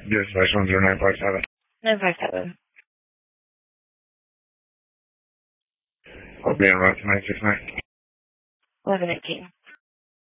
Dispatch 10957. 957. I'll be on route 969. 1118.